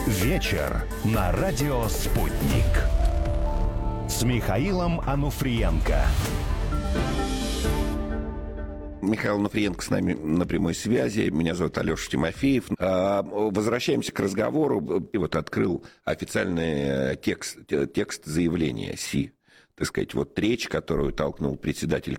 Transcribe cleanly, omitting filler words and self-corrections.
Вечер на радио «Спутник» с Михаилом Онуфриенко. Михаил Онуфриенко с нами на прямой связи. Меня зовут Алеша Тимофеев. Возвращаемся к разговору. И вот открыл официальный текст заявления СИ. Так сказать, вот речь, которую толкнул председатель